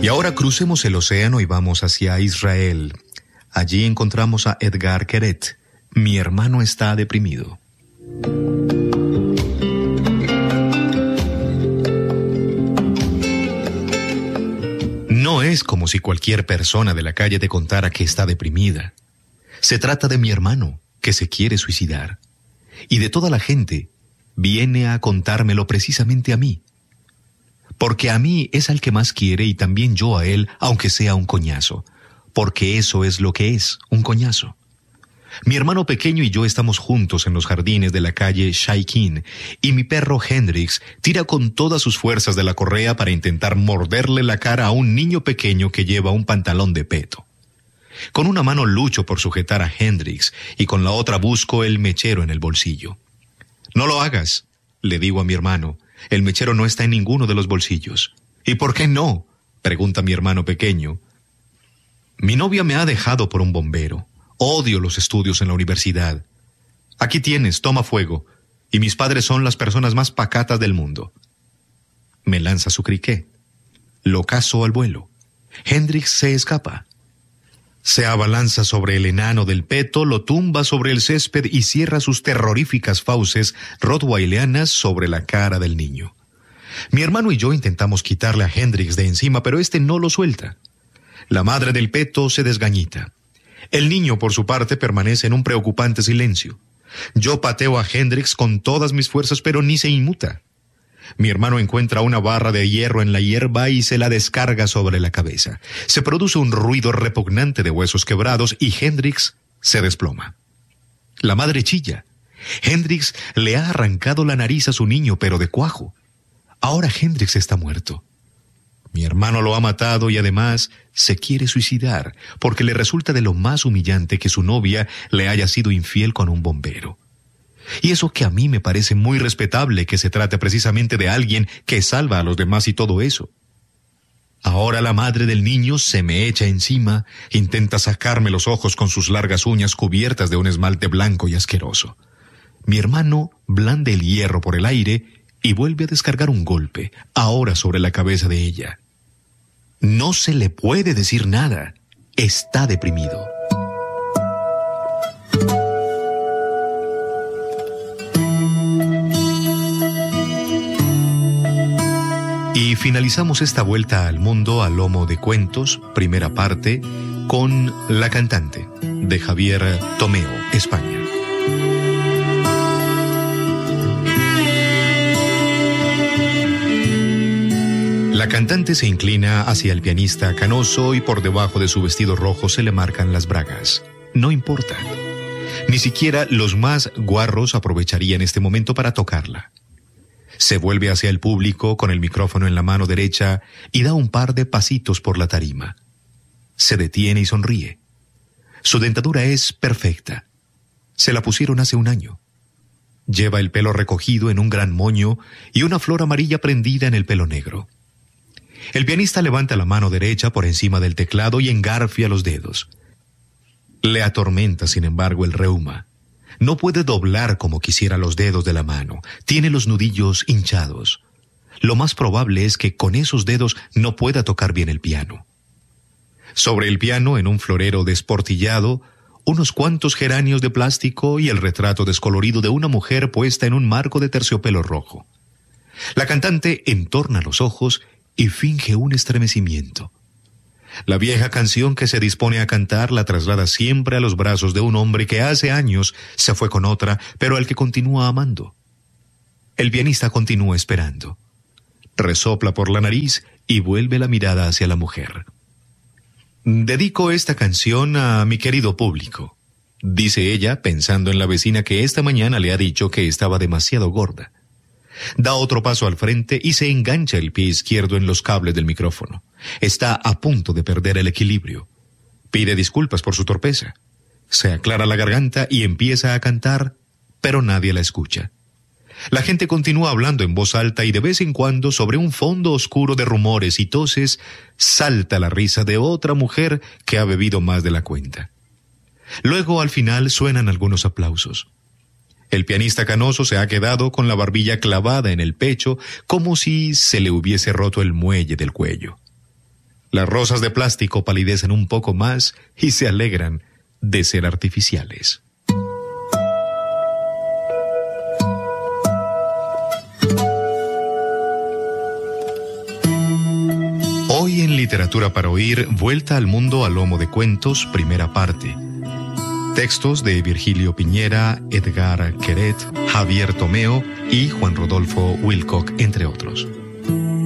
Y ahora crucemos el océano y vamos hacia Israel. Allí encontramos a Edgar Keret. Mi hermano está deprimido. No es como si cualquier persona de la calle te contara que está deprimida. Se trata de mi hermano, que se quiere suicidar. Y de toda la gente, viene a contármelo precisamente a mí. Porque a mí es al que más quiere y también yo a él, aunque sea un coñazo. Porque eso es lo que es, un coñazo. Mi hermano pequeño y yo estamos juntos en los jardines de la calle Shaikin y mi perro Hendrix tira con todas sus fuerzas de la correa para intentar morderle la cara a un niño pequeño que lleva un pantalón de peto. Con una mano lucho por sujetar a Hendrix y con la otra busco el mechero en el bolsillo. «No lo hagas», le digo a mi hermano. «El mechero no está en ninguno de los bolsillos». «¿Y por qué no?», pregunta mi hermano pequeño. «Mi novia me ha dejado por un bombero. Odio los estudios en la universidad. Aquí tienes, toma fuego. Y mis padres son las personas más pacatas del mundo». Me lanza su criqué. Lo cazo al vuelo. Hendrix se escapa. Se abalanza sobre el enano del peto, lo tumba sobre el césped y cierra sus terroríficas fauces rottweileanas sobre la cara del niño. Mi hermano y yo intentamos quitarle a Hendrix de encima, pero este no lo suelta. La madre del peto se desgañita. El niño, por su parte, permanece en un preocupante silencio. Yo pateo a Hendrix con todas mis fuerzas, pero ni se inmuta. Mi hermano encuentra una barra de hierro en la hierba y se la descarga sobre la cabeza. Se produce un ruido repugnante de huesos quebrados y Hendrix se desploma. La madre chilla. Hendrix le ha arrancado la nariz a su niño, pero de cuajo. Ahora Hendrix está muerto. Mi hermano lo ha matado y además se quiere suicidar porque le resulta de lo más humillante que su novia le haya sido infiel con un bombero. Y eso que a mí me parece muy respetable que se trate precisamente de alguien que salva a los demás y todo eso. Ahora la madre del niño se me echa encima, intenta sacarme los ojos con sus largas uñas cubiertas de un esmalte blanco y asqueroso. Mi hermano blande el hierro por el aire y vuelve a descargar un golpe, ahora sobre la cabeza de ella. No se le puede decir nada. Está deprimido. Y finalizamos esta vuelta al mundo a lomo de cuentos, primera parte, con La cantante, de Javier Tomeo, España. La cantante se inclina hacia el pianista canoso y por debajo de su vestido rojo se le marcan las bragas. No importa. Ni siquiera los más guarros aprovecharían este momento para tocarla. Se vuelve hacia el público con el micrófono en la mano derecha y da un par de pasitos por la tarima. Se detiene y sonríe. Su dentadura es perfecta. Se la pusieron hace un año. Lleva el pelo recogido en un gran moño y una flor amarilla prendida en el pelo negro. El pianista levanta la mano derecha por encima del teclado y engarfia los dedos. Le atormenta, sin embargo, el reuma. No puede doblar como quisiera los dedos de la mano. Tiene los nudillos hinchados. Lo más probable es que con esos dedos no pueda tocar bien el piano. Sobre el piano, en un florero desportillado, unos cuantos geranios de plástico y el retrato descolorido de una mujer puesta en un marco de terciopelo rojo. La cantante entorna los ojos y finge un estremecimiento. La vieja canción que se dispone a cantar la traslada siempre a los brazos de un hombre que hace años se fue con otra, pero al que continúa amando. El pianista continúa esperando. Resopla por la nariz y vuelve la mirada hacia la mujer. «Dedico esta canción a mi querido público», dice ella pensando en la vecina que esta mañana le ha dicho que estaba demasiado gorda. Da otro paso al frente y se engancha el pie izquierdo en los cables del micrófono. Está a punto de perder el equilibrio. Pide disculpas por su torpeza. Se aclara la garganta y empieza a cantar, pero nadie la escucha. La gente continúa hablando en voz alta y de vez en cuando, sobre un fondo oscuro de rumores y toses, salta la risa de otra mujer que ha bebido más de la cuenta. Luego, al final, suenan algunos aplausos. El pianista canoso se ha quedado con la barbilla clavada en el pecho como si se le hubiese roto el muelle del cuello. Las rosas de plástico palidecen un poco más y se alegran de ser artificiales. Hoy en Literatura para Oír, Vuelta al Mundo a Lomo de Cuentos, primera parte. Textos de Virgilio Piñera, Edgar Queret, Javier Tomeo y Juan Rodolfo Wilcock, entre otros.